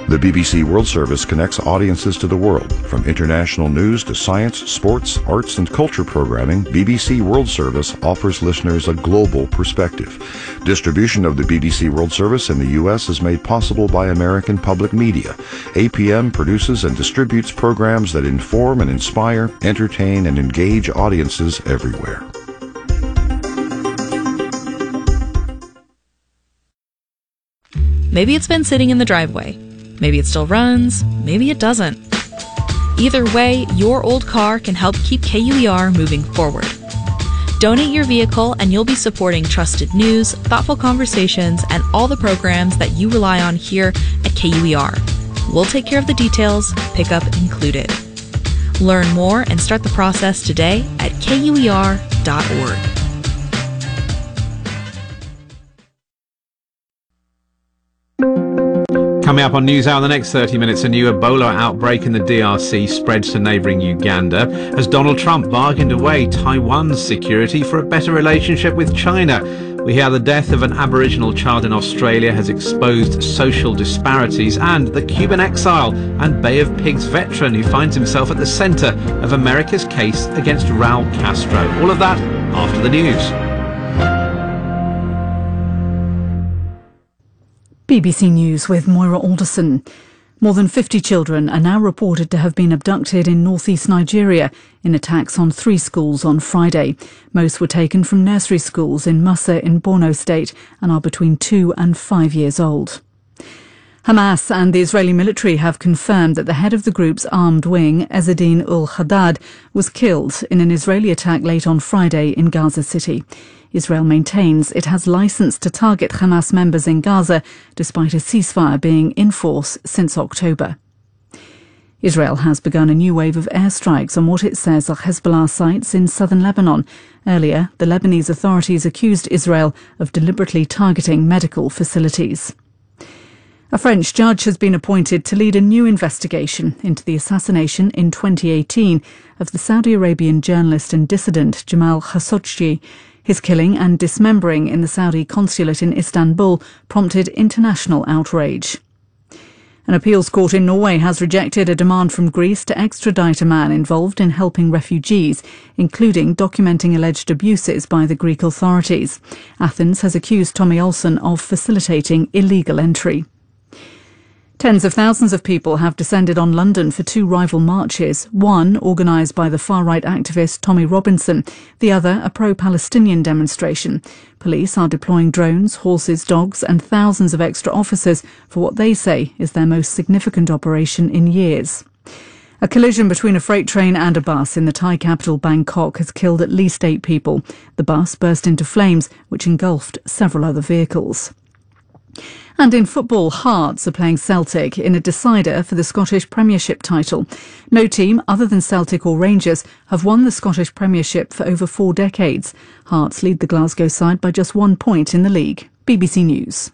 The BBC World Service connects audiences to the world. From international news to science, sports, arts, and culture programming, BBC World Service offers listeners a global perspective. Distribution of the BBC World Service in the U.S. is made possible by American Public Media. APM produces and distributes programs that inform and inspire, entertain, and engage audiences everywhere. Maybe it's been sitting in the driveway. Maybe it still runs. Maybe it doesn't. Either way, your old car can help keep KUER moving forward. Donate your vehicle and you'll be supporting trusted news, thoughtful conversations, and all the programs that you rely on here at KUER. We'll take care of the details, pickup included. Learn more and start the process today at KUER.org. Coming up on NewsHour in the next 30 minutes, a new Ebola outbreak in the DRC spreads to neighbouring Uganda as Donald Trump bargained away Taiwan's security for a better relationship with China. We hear the death of an Aboriginal child in Australia has exposed social disparities, and the Cuban exile and Bay of Pigs veteran who finds himself at the centre of America's case against Raul Castro. All of that after the news. BBC News with Moira Alderson. More than 50 children are now reported to have been abducted in northeast Nigeria in attacks on 3 schools on Friday. Most were taken from nursery schools in Musa in Borno State and are between 2 and 5 years old. Hamas and the Israeli military have confirmed that the head of the group's armed wing, Ezzedine ul-Haddad, was killed in an Israeli attack late on Friday in Gaza City. Israel maintains it has license to target Hamas members in Gaza, despite a ceasefire being in force since October. Israel has begun a new wave of airstrikes on what it says are Hezbollah sites in southern Lebanon. Earlier, the Lebanese authorities accused Israel of deliberately targeting medical facilities. A French judge has been appointed to lead a new investigation into the assassination in 2018 of the Saudi Arabian journalist and dissident Jamal Khashoggi. His killing and dismembering in the Saudi consulate in Istanbul prompted international outrage. An appeals court in Norway has rejected a demand from Greece to extradite a man involved in helping refugees, including documenting alleged abuses by the Greek authorities. Athens has accused Tommy Olsen of facilitating illegal entry. Tens of thousands of people have descended on London for 2 rival marches, one organised by the far-right activist Tommy Robinson, the other a pro-Palestinian demonstration. Police are deploying drones, horses, dogs and thousands of extra officers for what they say is their most significant operation in years. A collision between a freight train and a bus in the Thai capital Bangkok has killed at least 8 people. The bus burst into flames, which engulfed several other vehicles. And in football, Hearts are playing Celtic in a decider for the Scottish Premiership title. No team other than Celtic or Rangers have won the Scottish Premiership for over 4 decades. Hearts lead the Glasgow side by just 1 point in the league. BBC News.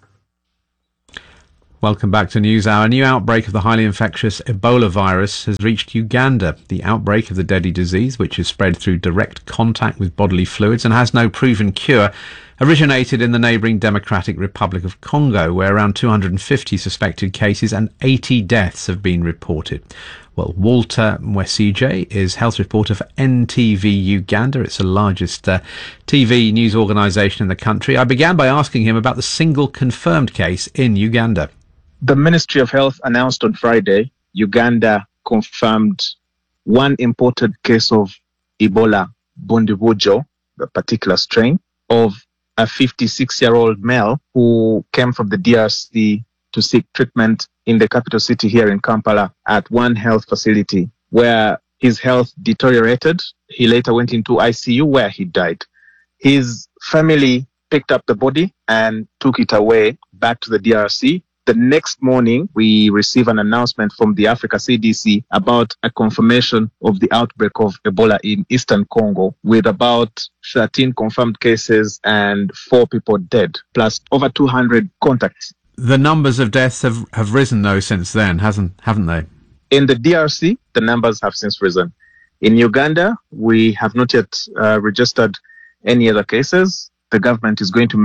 Welcome back to NewsHour. A new outbreak of the highly infectious Ebola virus has reached Uganda. The outbreak of the deadly disease, which is spread through direct contact with bodily fluids and has no proven cure, originated in the neighbouring Democratic Republic of Congo, where around 250 suspected cases and 80 deaths have been reported. Well, Walter Mwesije is health reporter for NTV Uganda. It's the largest TV news organisation in the country. I began by asking him about the single confirmed case in Uganda. The Ministry of Health announced on Friday, Uganda confirmed 1 imported case of Ebola Bundibugyo, the particular strain, of a 56-year-old male who came from the DRC to seek treatment in the capital city here in Kampala at one health facility where his health deteriorated. He later went into ICU where he died. His family picked up the body and took it away back to the DRC. The next morning, we received an announcement from the Africa CDC about a confirmation of the outbreak of Ebola in Eastern Congo, with about 13 confirmed cases and 4 people dead, plus over 200 contacts. The numbers of deaths have risen, though, since then, haven't they? In the DRC, the numbers have since risen. In Uganda, we have not yet registered any other cases. The government is going to make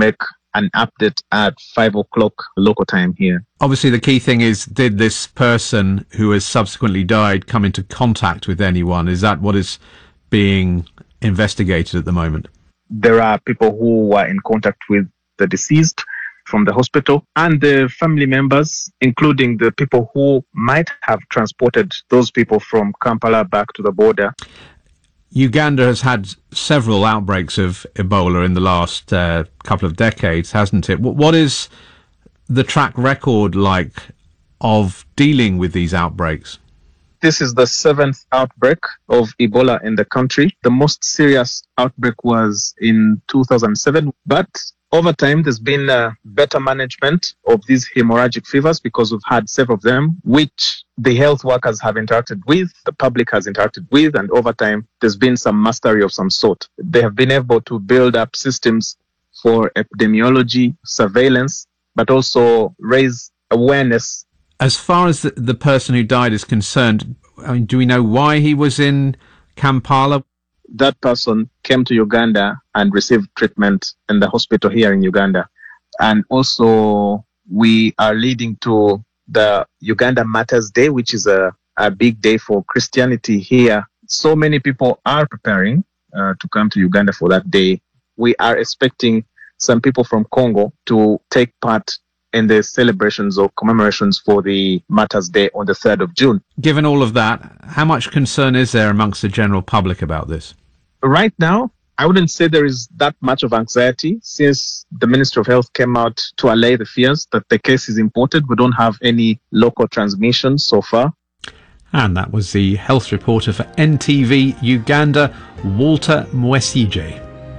an update at 5 o'clock local time here. Obviously, the key thing is, did this person who has subsequently died come into contact with anyone? Is that what is being investigated at the moment? There are people who were in contact with the deceased from the hospital and the family members, including the people who might have transported those people from Kampala back to the border. Uganda has had several outbreaks of Ebola in the last couple of decades, hasn't it? What is the track record like of dealing with these outbreaks? This is the 7th outbreak of Ebola in the country. The most serious outbreak was in 2007, but over time, there's been better management of these hemorrhagic fevers because we've had several of them, which the health workers have interacted with, the public has interacted with, and over time, there's been some mastery of some sort. They have been able to build up systems for epidemiology, surveillance, but also raise awareness. As far as the person who died is concerned, I mean, do we know why he was in Kampala? That person came to Uganda and received treatment in the hospital here in Uganda. And also, we are leading to the Uganda Matters Day, which is a big day for Christianity here. So many people are preparing to come to Uganda for that day. We are expecting some people from Congo to take part in the celebrations or commemorations for the Matters Day on the 3rd of June. Given all of that, how much concern is there amongst the general public about this? Right now, I wouldn't say there is that much of anxiety since the Ministry of Health came out to allay the fears that the case is imported. We don't have any local transmission so far. And that was the health reporter for NTV Uganda, Walter Mwesije.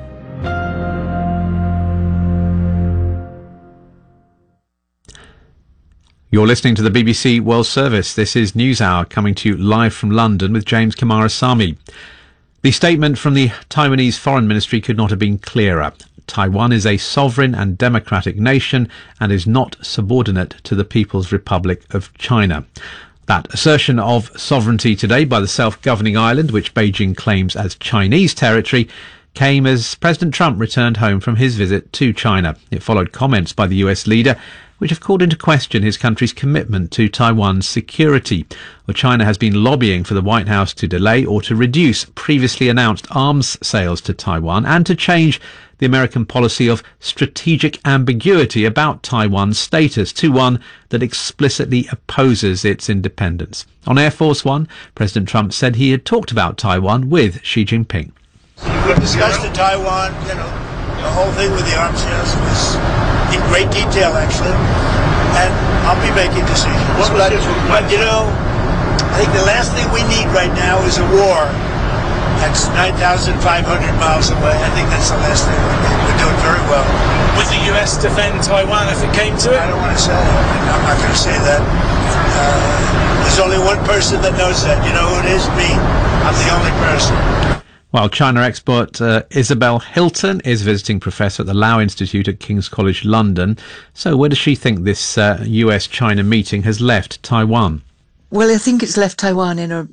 You're listening to the BBC World Service. This is NewsHour coming to you live from London with James Kamarasamy. The statement from the Taiwanese Foreign Ministry could not have been clearer. Taiwan is a sovereign and democratic nation and is not subordinate to the People's Republic of China. That assertion of sovereignty today by the self-governing island, which Beijing claims as Chinese territory, came as President Trump returned home from his visit to China. It followed comments by the US leader which have called into question his country's commitment to Taiwan's security. Well, China has been lobbying for the White House to delay or to reduce previously announced arms sales to Taiwan and to change the American policy of strategic ambiguity about Taiwan's status to one that explicitly opposes its independence. On Air Force One, President Trump said he had talked about Taiwan with Xi Jinping. We've discussed the Taiwan, the whole thing with the arms sales was in great detail, actually, and I'll be making decisions. But I think the last thing we need right now is a war that's 9,500 miles away. I think that's the last thing we need. We're doing very well. Would the US defend Taiwan if it came to it? I don't want to say that. I'm not going to say that. There's only one person that knows that. You know who it is? Me. I'm the only person. Well, China expert Isabel Hilton is visiting professor at the Lau Institute at King's College London. So where does she think this US-China meeting has left Taiwan? Well, I think it's left Taiwan in a